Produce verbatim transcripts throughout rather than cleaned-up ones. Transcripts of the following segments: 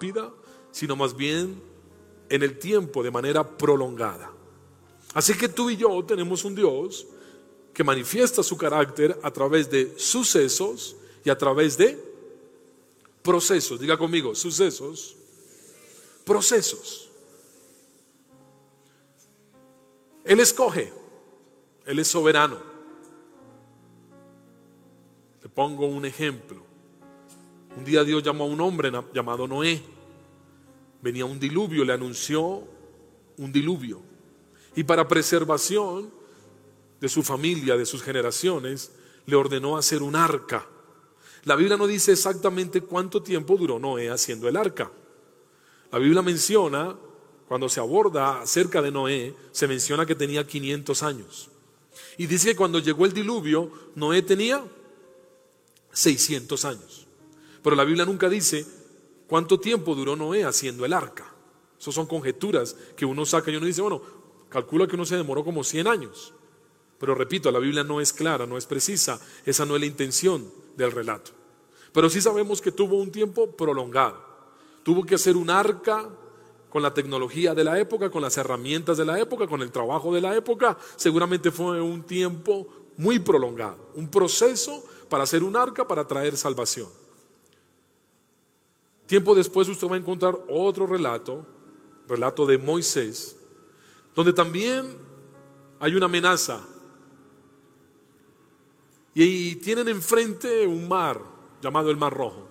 rápida, sino más bien en el tiempo, de manera prolongada. Así que tú y yo tenemos un Dios que manifiesta su carácter a través de sucesos y a través de procesos. Diga conmigo, sucesos, procesos. Él escoge, Él es soberano. Te pongo un ejemplo. Un día Dios llamó a un hombre llamado Noé. Venía un diluvio, le anunció un diluvio. Y para preservación de su familia, de sus generaciones, le ordenó hacer un arca. La Biblia no dice exactamente cuánto tiempo duró Noé haciendo el arca. La Biblia menciona, cuando se aborda acerca de Noé, se menciona que tenía quinientos años. Y dice que cuando llegó el diluvio, Noé tenía seiscientos años. Pero la Biblia nunca dice cuánto tiempo duró Noé haciendo el arca. Esas son conjeturas que uno saca y uno dice, bueno, calcula que uno se demoró como cien años. Pero repito, la Biblia no es clara, no es precisa. Esa no es la intención del relato. Pero sí sabemos que tuvo un tiempo prolongado. Tuvo que hacer un arca con la tecnología de la época, con las herramientas de la época, con el trabajo de la época. Seguramente fue un tiempo muy prolongado, un proceso para hacer un arca, para traer salvación. Tiempo después usted va a encontrar otro relato, relato de Moisés, donde también hay una amenaza. Y tienen enfrente un mar llamado el Mar Rojo.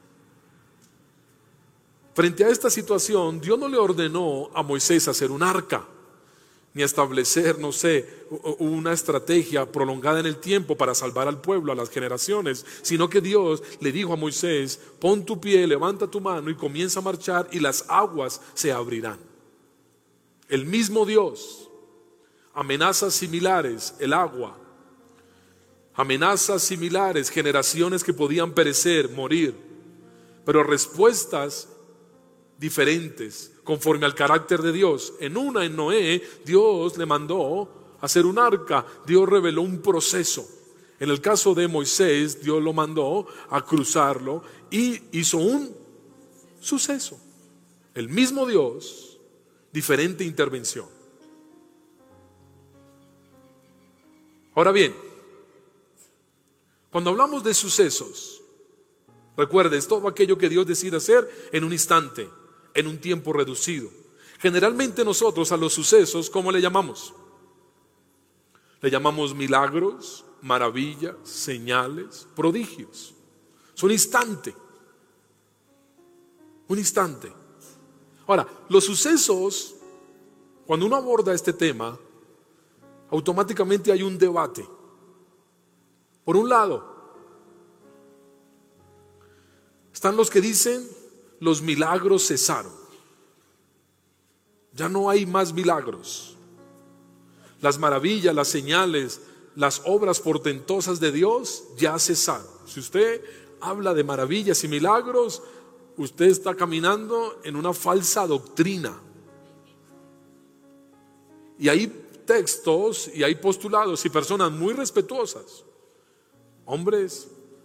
Frente a esta situación, Dios no le ordenó a Moisés hacer un arca, ni establecer, no sé, una estrategia prolongada en el tiempo para salvar al pueblo, a las generaciones, sino que Dios le dijo a Moisés, pon tu pie, levanta tu mano y comienza a marchar y las aguas se abrirán. El mismo Dios, amenazas similares, el agua, amenazas similares, generaciones que podían perecer, morir, pero respuestas diferentes conforme al carácter de Dios. En una, en Noé, Dios le mandó hacer un arca. Dios reveló un proceso. En el caso de Moisés, Dios lo mandó a cruzarlo y hizo un suceso. El mismo Dios, diferente intervención. Ahora bien, cuando hablamos de sucesos, recuerde, es todo aquello que Dios decide hacer en un instante, en un tiempo reducido. Generalmente nosotros a los sucesos, ¿cómo le llamamos? Le llamamos milagros, maravillas, señales, prodigios. Es un instante. Un instante. Ahora, los sucesos, cuando uno aborda este tema, automáticamente hay un debate. Por un lado, están los que dicen, los milagros cesaron. Ya no hay más milagros. Las maravillas, las señales, las obras portentosas de Dios ya cesaron. Si usted habla de maravillas y milagros, usted está caminando en una falsa doctrina. Y hay textos y hay postulados y personas muy respetuosas, hombres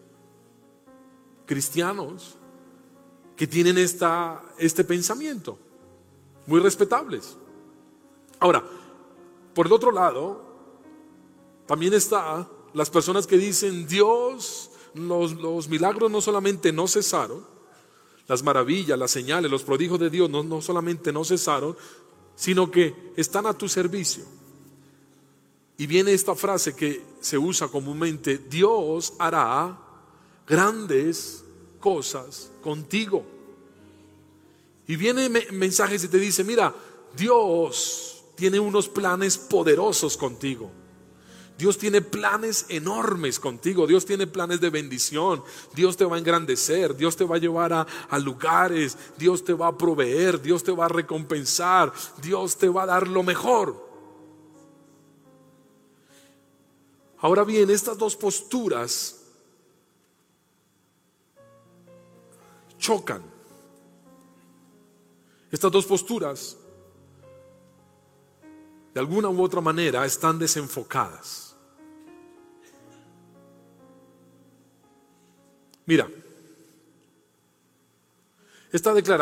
cristianos, que tienen esta, este pensamiento, muy respetables. Ahora, por el otro lado, también está las personas que dicen, Dios, los, los milagros no solamente no cesaron, las maravillas, las señales, los prodigios de Dios no, no solamente no cesaron, sino que están a tu servicio. Y viene esta frase que se usa comúnmente, Dios hará grandes cosas contigo. Y viene mensajes y te dice, mira, Dios tiene unos planes poderosos contigo. Dios tiene planes enormes contigo. Dios tiene planes de bendición. Dios te va a engrandecer. Dios te va a llevar a, a lugares. Dios te va a proveer. Dios te va a recompensar. Dios te va a dar lo mejor. Ahora bien, estas dos posturas chocan. Estas dos posturas, de alguna u otra manera, están desenfocadas. Mira, esta declaración